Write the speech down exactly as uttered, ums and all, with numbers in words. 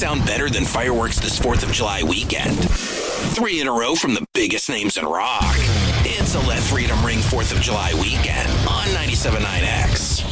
sound better than fireworks this fourth of July weekend. Three in a row from the biggest names in rock. It's a Let Freedom Ring fourth of July weekend on ninety-seven point nine X.